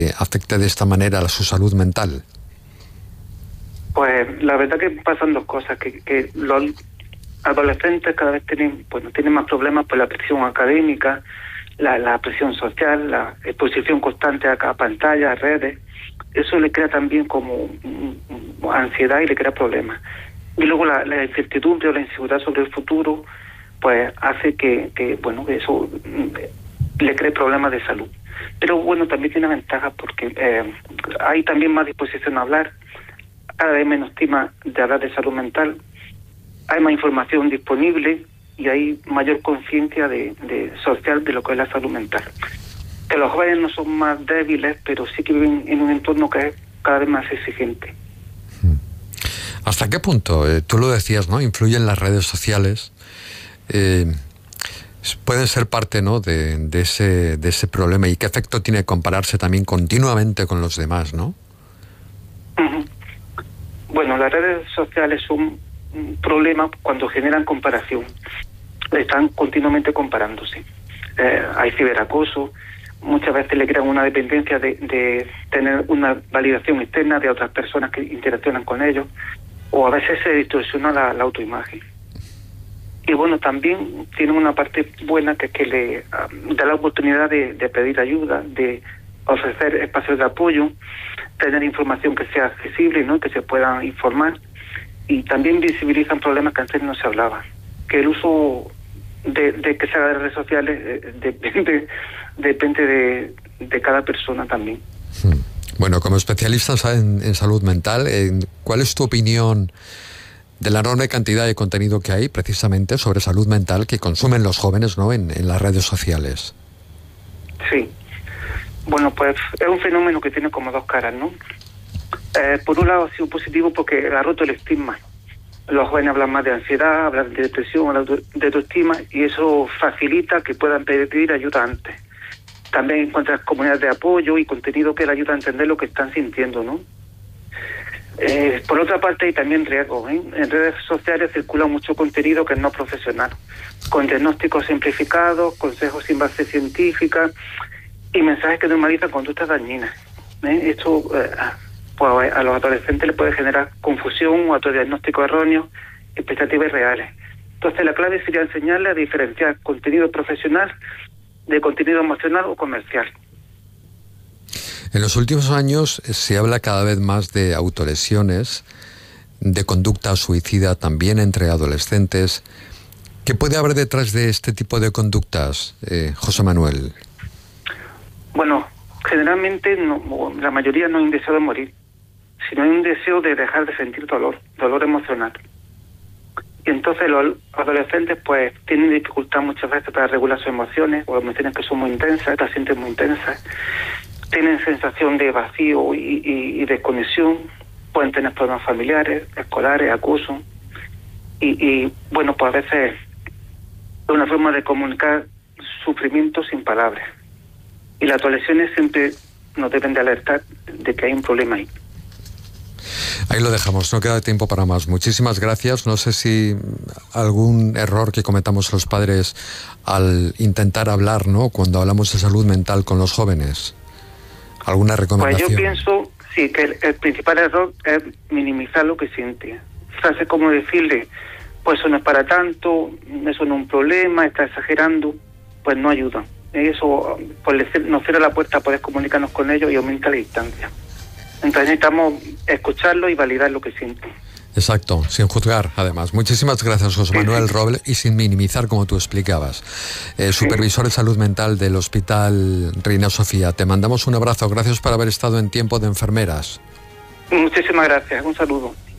afecte de esta manera a su salud mental? Pues la verdad que pasan dos cosas, que los adolescentes cada vez tienen más problemas por la presión académica, la presión social, la exposición constante a pantallas, redes. Eso le crea también como ansiedad y le crea problemas. Y luego la incertidumbre o la inseguridad sobre el futuro, pues hace que eso le cree problemas de salud. Pero bueno, también tiene ventajas porque hay también más disposición a hablar, hay menos estima de hablar de salud mental, hay más información disponible y hay mayor conciencia de social de lo que es la salud mental. Que los jóvenes no son más débiles, pero sí que viven en un entorno que es cada vez más exigente. ¿Hasta qué punto, tú lo decías, ¿no?, influyen las redes sociales? Pueden ser parte, ¿no?, de ese problema, y qué efecto tiene compararse también continuamente con los demás, ¿no? Uh-huh. Bueno, las redes sociales son un problema cuando generan comparación. Están continuamente comparándose. Hay ciberacoso, muchas veces le crean una dependencia de tener una validación externa de otras personas que interaccionan con ellos, o a veces se distorsiona la autoimagen. Y bueno, también tiene una parte buena que es que le da la oportunidad de pedir ayuda, de ofrecer espacios de apoyo, tener información que sea accesible, ¿no?, que se pueda informar, y también visibilizan problemas que antes no se hablaban. Que el uso de que se haga de redes sociales depende de cada persona también. Bueno, como especialista en salud mental, ¿cuál es tu opinión de la enorme cantidad de contenido que hay precisamente sobre salud mental que consumen los jóvenes, ¿no?, en las redes sociales? Sí. Bueno, pues es un fenómeno que tiene como dos caras, ¿no? Por un lado ha sido positivo porque ha roto el estigma. Los jóvenes hablan más de ansiedad, hablan de depresión, hablan de autoestima, y eso facilita que puedan pedir ayuda antes. También encuentras comunidades de apoyo y contenido que les ayuda a entender lo que están sintiendo, ¿no? Por otra parte hay también riesgos, ¿eh? En redes sociales circula mucho contenido que es no profesional, con diagnósticos simplificados, consejos sin base científica y mensajes que normalizan conductas dañinas. Esto pues a los adolescentes les puede generar confusión o autodiagnósticos erróneos, expectativas irreales. Entonces la clave sería enseñarle a diferenciar contenido profesional de contenido emocional o comercial. En los últimos años se habla cada vez más de autolesiones, de conducta suicida también entre adolescentes. ¿Qué puede haber detrás de este tipo de conductas, José Manuel? Bueno, generalmente la mayoría no hay un deseo de morir, sino hay un deseo de dejar de sentir dolor emocional. Y entonces los adolescentes pues tienen dificultad muchas veces para regular sus emociones, o emociones que son muy intensas, las sienten muy intensas. Tienen sensación de vacío y desconexión, pueden tener problemas familiares, escolares, acoso, y bueno, pues a veces es una forma de comunicar sufrimiento sin palabras. Y las autolesiones siempre nos deben de alertar de que hay un problema ahí. Ahí lo dejamos, no queda tiempo para más. Muchísimas gracias. No sé si algún error que cometamos los padres al intentar hablar, ¿no?, cuando hablamos de salud mental con los jóvenes. ¿Alguna recomendación? Pues yo pienso, sí, que el principal error es minimizar lo que siente. Frases como decirle, pues eso no es para tanto, eso no es un problema, está exagerando, pues no ayudan. Eso pues nos cierra la puerta a poder comunicarnos con ellos y aumenta la distancia. Entonces necesitamos escucharlo y validar lo que sienten. Exacto, sin juzgar, además. Muchísimas gracias, José Manuel Roble, y sin minimizar, como tú explicabas. Supervisor de salud mental del Hospital Reina Sofía. Te mandamos un abrazo. Gracias por haber estado en Tiempo de Enfermeras. Muchísimas gracias. Un saludo.